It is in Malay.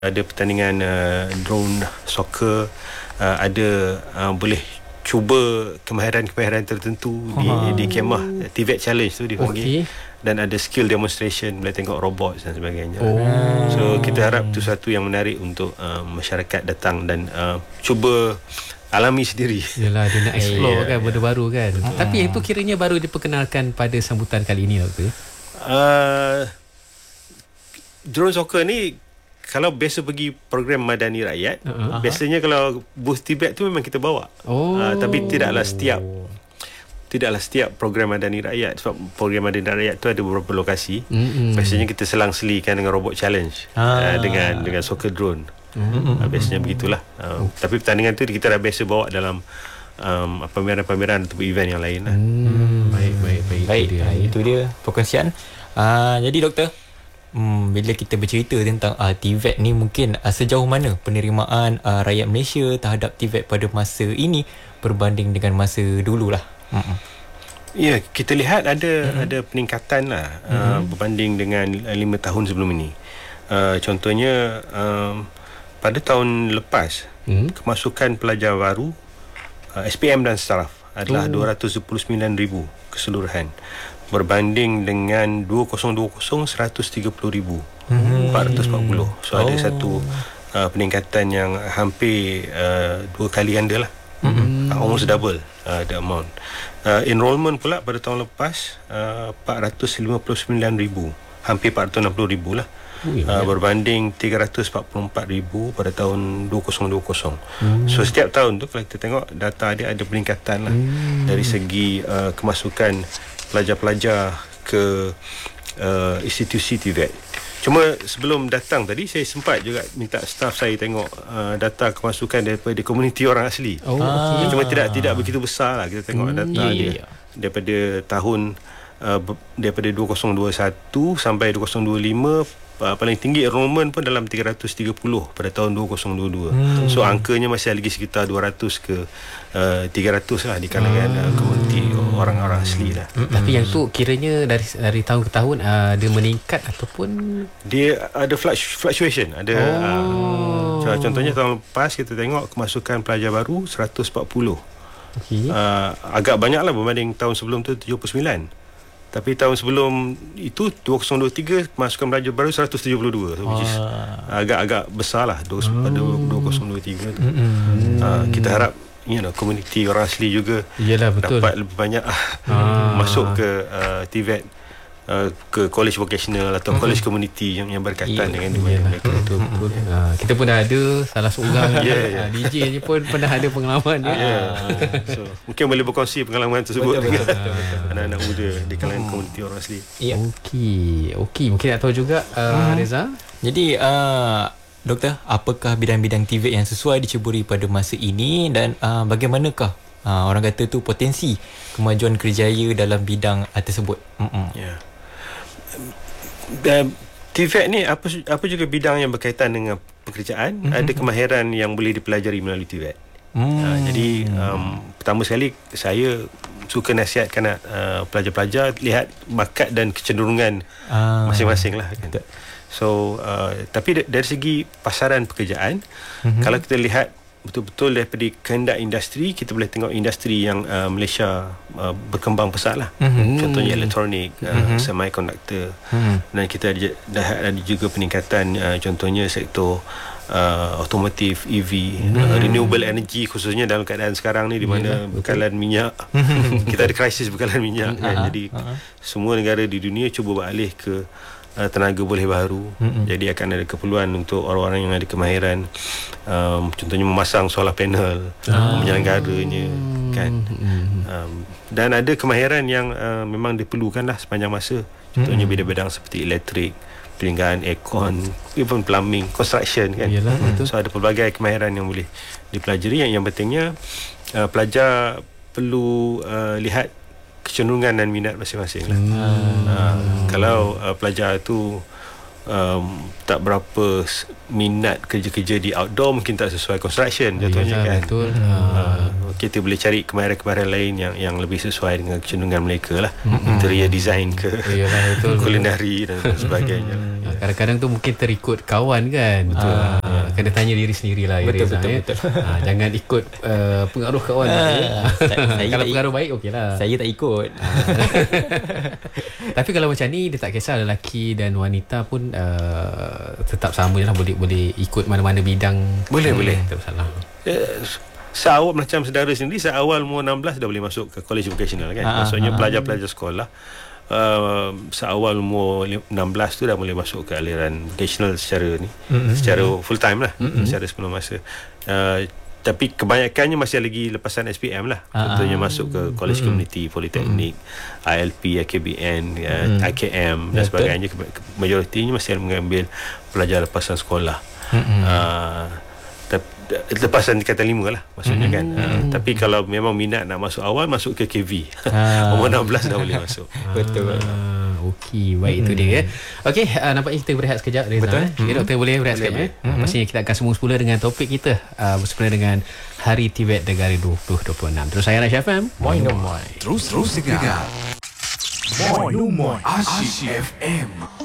ada pertandingan drone soccer, ada boleh cuba kemahiran-kemahiran tertentu di kemah TVET Challenge tu dipanggil. Dan ada skill demonstration, boleh tengok robot dan sebagainya. So kita harap itu satu yang menarik untuk masyarakat datang dan cuba alami sendiri. Yalah, dia nak explore kan, benda baru kan. Tapi itu kiranya baru diperkenalkan pada sambutan kali ini, Doktor. Drone soccer ni kalau biasa pergi program Madani Rakyat, biasanya kalau booth TVET tu memang kita bawa. Tapi tidaklah setiap program Madani Rakyat, sebab program Madani Rakyat tu ada beberapa lokasi. Biasanya kita selang-selikan dengan robot challenge, dengan soccer drone. Biasanya begitulah. Tapi pertandingan tu kita dah biasa bawa dalam pameran-pameran atau event yang lain lah. Baik, itu dia perkongsian. Jadi Doktor, bila kita bercerita tentang TVET ni, mungkin sejauh mana penerimaan rakyat Malaysia terhadap TVET pada masa ini berbanding dengan masa dululah? Ya, kita lihat ada peningkatan lah berbanding dengan 5 tahun sebelum ini. Contohnya pada tahun lepas, kemasukan pelajar baru SPM dan staraf adalah 229,000 keseluruhan, berbanding dengan 2020 130,440. So ada satu peningkatan yang hampir 2 kali ganda lah. Almost double the amount. Enrollment pula pada tahun lepas 459,000, hampir 460,000 lah. Berbanding 344,000 pada tahun 2020. So setiap tahun tu kalau kita tengok data dia ada peningkatan lah, dari segi kemasukan pelajar-pelajar ke institusi TVET. Cuma sebelum datang tadi, saya sempat juga minta staff saya tengok data kemasukan daripada komuniti orang asli. Cuma tidak begitu besar lah. Kita tengok data dia daripada tahun daripada 2021 sampai 2025, paling tinggi enrollment pun dalam 330 pada tahun 2022. So angkanya masih lagi sekitar 200 ke 300 lah di kalangan komuniti orang-orang asli lah. Tapi yang tu kiranya dari tahun ke tahun dia meningkat ataupun dia ada fluctuation, ada contohnya tahun lepas kita tengok kemasukan pelajar baru 140. Agak banyak lah berbanding tahun sebelum tu 79. Tapi tahun sebelum itu 2023 kemasukan pelajar baru 172, which is agak besar lah pada 2023 tu. Kita harap komuniti orang asli juga dapat lebih banyak masuk ke TVET, ke college vocational atau college community yang berkaitan dengan mereka. Betul. Kita pun dah ada salah seorang DJ ni pun pernah ada pengalaman dia. So mungkin boleh berkongsi pengalaman tersebut dengan anak-anak muda di kalangan komuniti orang asli. Okey, mungkin nak tahu juga Reza. Jadi Doktor, apakah bidang-bidang TVET yang sesuai diceburi pada masa ini, dan bagaimanakah orang kata tu potensi kemajuan kerjaya dalam bidang tersebut? Dan TVET ni apa juga bidang yang berkaitan dengan pekerjaan, ada kemahiran yang boleh dipelajari melalui TVET. Jadi pertama sekali saya suka nasihatkan pelajar-pelajar lihat bakat dan kecenderungan masing-masing lah kan. So tapi dari segi pasaran pekerjaan, kalau kita lihat betul-betul daripada kehendak industri, kita boleh tengok industri yang Malaysia berkembang pesat lah. Contohnya elektronik, semiconductor, dan kita dah ada juga peningkatan contohnya sektor otomotif, EV, renewable energy, khususnya dalam keadaan sekarang ni di mana bekalan minyak kita ada krisis bekalan minyak kan? Jadi semua negara di dunia cuba beralih ke tenaga boleh baru. Jadi akan ada keperluan untuk orang-orang yang ada kemahiran, contohnya memasang solar panel, menyelenggaranya kan. Dan ada kemahiran yang memang diperlukan lah sepanjang masa. Contohnya bidang-bidang seperti elektrik, perlengkapan aircon, even plumbing, construction kan. So ada pelbagai kemahiran yang boleh dipelajari. Yang pentingnya pelajar perlu lihat kecenderungan dan minat masing-masing lah. Kalau pelajar tu tak berapa minat kerja-kerja di outdoor, mungkin tak sesuai construction contohnya kan. Kita boleh cari kemahiran-kemahiran lain yang lebih sesuai dengan kecenderungan mereka lah. Interior design ke kulinari dan sebagainya. Kadang-kadang tu mungkin terikut kawan kan. Betul. Kena tanya diri sendirilah. Betul. Jangan ikut pengaruh kawan. Kalau pengaruh baik okeylah. Saya tak ikut. Tapi kalau macam ni dia tak kisah, lelaki dan wanita pun tetap sama je lah, boleh ikut mana-mana bidang. Boleh. Tak masalah. Seawal macam saudara sendiri, seawal umur 16 dah boleh masuk ke college vocational kan. Maksudnya pelajar-pelajar sekolah seawal umur 16 tu dah boleh masuk ke aliran vocational secara secara full time lah, secara sepenuh masa. Tapi kebanyakannya masih lagi lepasan SPM lah. Contohnya masuk ke college community, politeknik, ILP, IKBN, IKM dan sebagainya. Majoritinya masih mengambil pelajar lepasan sekolah. Lepasan tingkatan 5 lah maksudnya kan. Tapi kalau memang minat nak masuk awal, masuk ke KV. Umur 16 dah boleh masuk. Betul. Okey, baik itu dia. Okey, nampaknya kita berehat sekejap, Reza. Betul. Okay, doktor boleh berehat sekejap. Pastinya kita akan sambung semula dengan topik kita bersempena dengan Hari TVET Negara 2026. Terus saya Aisyah FM. Terus dengar. Moi Asyik FM.